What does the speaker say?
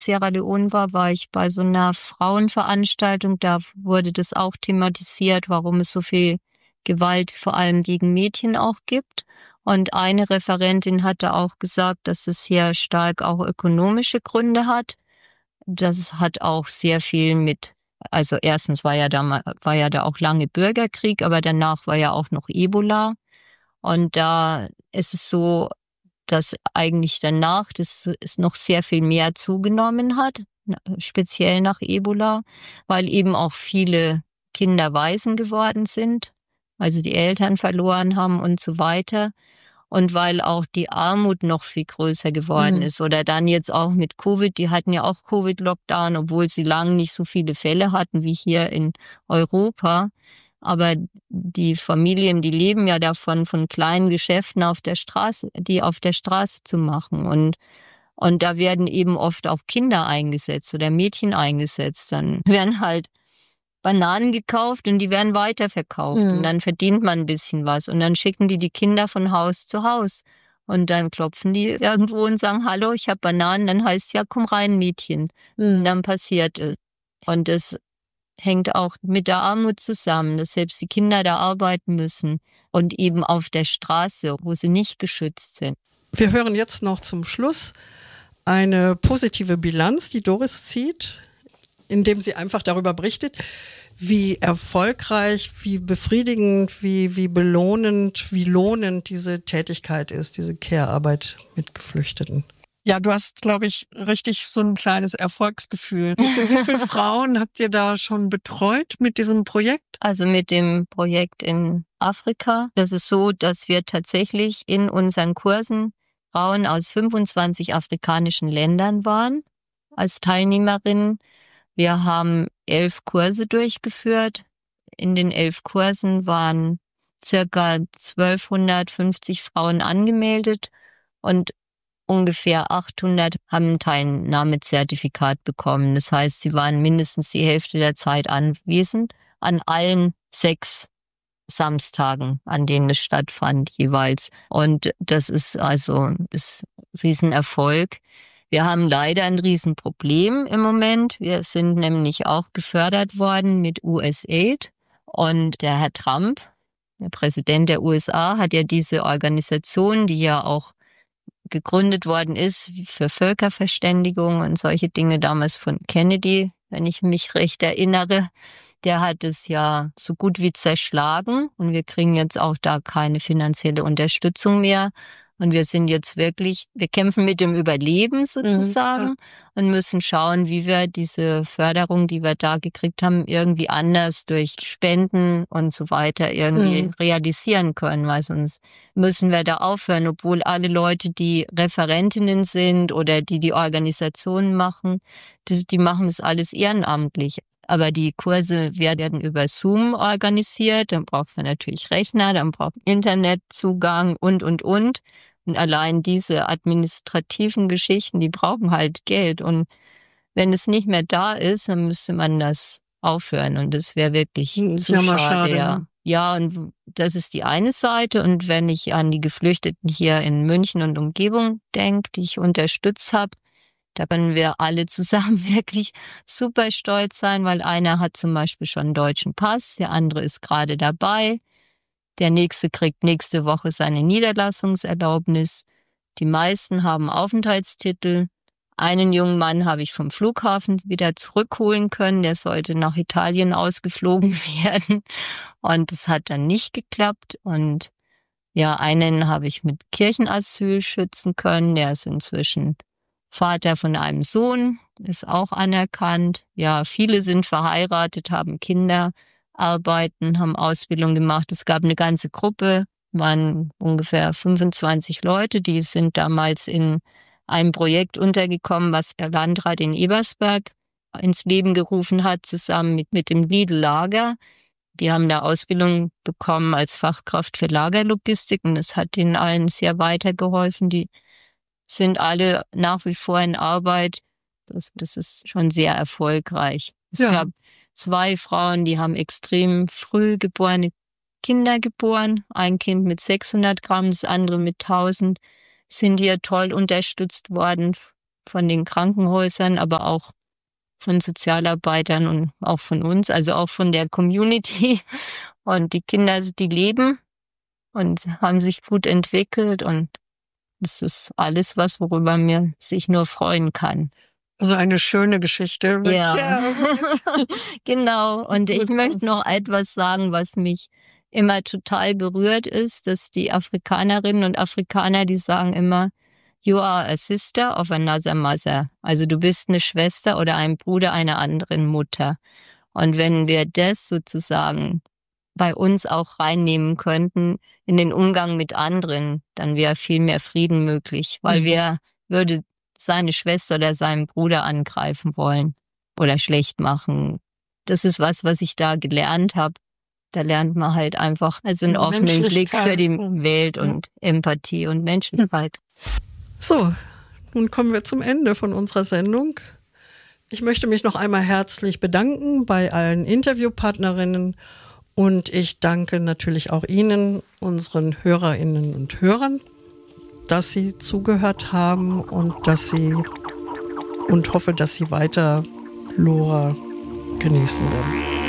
Sierra Leone war ich bei so einer Frauenveranstaltung. Da wurde das auch thematisiert, warum es so viel Gewalt vor allem gegen Mädchen auch gibt. Und eine Referentin hatte auch gesagt, dass es hier stark auch ökonomische Gründe hat. Das hat auch sehr viel also erstens war ja da auch lange Bürgerkrieg, aber danach war ja auch noch Ebola. Und da ist es so, dass eigentlich danach das es noch sehr viel mehr zugenommen hat, speziell nach Ebola, weil eben auch viele Kinder Waisen geworden sind, also die Eltern verloren haben und so weiter. Und weil auch die Armut noch viel größer geworden ist. Oder dann jetzt auch mit Covid, die hatten ja auch Covid-Lockdown, obwohl sie lange nicht so viele Fälle hatten wie hier in Europa. Aber die Familien, die leben ja davon, von kleinen Geschäften die auf der Straße zu machen. Und da werden eben oft auch Kinder eingesetzt oder Mädchen eingesetzt. Dann werden halt Bananen gekauft und die werden weiterverkauft. Und dann verdient man ein bisschen was. Und dann schicken die Kinder von Haus zu Haus. Und dann klopfen die irgendwo und sagen, hallo, ich habe Bananen. Dann heißt es, ja, komm rein, Mädchen. Und dann passiert es. Und es hängt auch mit der Armut zusammen, dass selbst die Kinder da arbeiten müssen. Und eben auf der Straße, wo sie nicht geschützt sind. Wir hören jetzt noch zum Schluss eine positive Bilanz, die Doris zieht, indem sie einfach darüber berichtet, wie erfolgreich, wie befriedigend, wie belohnend, wie lohnend diese Tätigkeit ist, diese Care-Arbeit mit Geflüchteten. Ja, du hast, glaube ich, richtig so ein kleines Erfolgsgefühl. Wie viele Frauen habt ihr da schon betreut mit diesem Projekt? Also mit dem Projekt in Afrika. Das ist so, dass wir tatsächlich in unseren Kursen Frauen aus 25 afrikanischen Ländern waren als Teilnehmerinnen. Wir haben 11 Kurse durchgeführt. In den 11 Kursen waren circa 1250 Frauen angemeldet und ungefähr 800 haben ein Teilnahmezertifikat bekommen. Das heißt, sie waren mindestens die Hälfte der Zeit anwesend an allen 6 Samstagen, an denen es stattfand jeweils. Und das ist also das Riesenerfolg. Wir haben leider ein Riesenproblem im Moment. Wir sind nämlich auch gefördert worden mit USAID. Und der Herr Trump, der Präsident der USA, hat ja diese Organisation, die ja auch gegründet worden ist für Völkerverständigung und solche Dinge damals von Kennedy, wenn ich mich recht erinnere. Der hat es ja so gut wie zerschlagen und wir kriegen jetzt auch da keine finanzielle Unterstützung mehr. Und wir sind jetzt wirklich, wir kämpfen mit dem Überleben sozusagen und müssen schauen, wie wir diese Förderung, die wir da gekriegt haben, irgendwie anders durch Spenden und so weiter irgendwie realisieren können, weil sonst müssen wir da aufhören, obwohl alle Leute, die Referentinnen sind oder die Organisationen machen, die machen das alles ehrenamtlich. Aber die Kurse werden über Zoom organisiert, dann braucht man natürlich Rechner, dann braucht man Internetzugang und. Und allein diese administrativen Geschichten, die brauchen halt Geld. Und wenn es nicht mehr da ist, dann müsste man das aufhören. Und das wäre wirklich zu schade. Ja. Ja, und das ist die eine Seite. Und wenn ich an die Geflüchteten hier in München und Umgebung denke, die ich unterstützt habe, da können wir alle zusammen wirklich super stolz sein, weil einer hat zum Beispiel schon einen deutschen Pass, der andere ist gerade dabei. Der nächste kriegt nächste Woche seine Niederlassungserlaubnis. Die meisten haben Aufenthaltstitel. Einen jungen Mann habe ich vom Flughafen wieder zurückholen können. Der sollte nach Italien ausgeflogen werden. Und das hat dann nicht geklappt. Und ja, einen habe ich mit Kirchenasyl schützen können. Der ist inzwischen Vater von einem Sohn, ist auch anerkannt. Ja, viele sind verheiratet, haben Kinder, arbeiten, haben Ausbildung gemacht. Es gab eine ganze Gruppe, waren ungefähr 25 Leute, die sind damals in einem Projekt untergekommen, was der Landrat in Ebersberg ins Leben gerufen hat, zusammen mit dem Lidl-Lager. Die haben da Ausbildung bekommen als Fachkraft für Lagerlogistik und das hat ihnen allen sehr weitergeholfen. Die sind alle nach wie vor in Arbeit. Das ist schon sehr erfolgreich. Es gab 2 Frauen, die haben extrem früh geborene Kinder geboren. Ein Kind mit 600 Gramm, das andere mit 1000. Sind hier toll unterstützt worden von den Krankenhäusern, aber auch von Sozialarbeitern und auch von uns, also auch von der Community. Und die Kinder, die leben und haben sich gut entwickelt und das ist alles was, worüber man sich nur freuen kann. Also eine schöne Geschichte. Ja, genau. Und ich möchte noch etwas sagen, was mich immer total berührt ist, dass die Afrikanerinnen und Afrikaner, die sagen immer, you are a sister of another mother. Also du bist eine Schwester oder ein Bruder einer anderen Mutter. Und wenn wir das sozusagen bei uns auch reinnehmen könnten in den Umgang mit anderen, dann wäre viel mehr Frieden möglich, weil wer würde seine Schwester oder seinen Bruder angreifen wollen oder schlecht machen. Das ist was ich da gelernt habe. Da lernt man halt einfach einen offenen Blick für die Welt und Empathie und Menschlichkeit. So, nun kommen wir zum Ende von unserer Sendung. Ich möchte mich noch einmal herzlich bedanken bei allen Interviewpartnerinnen und ich danke natürlich auch Ihnen, unseren Hörerinnen und Hörern, dass Sie zugehört haben und hoffe, dass Sie weiter Lora genießen werden.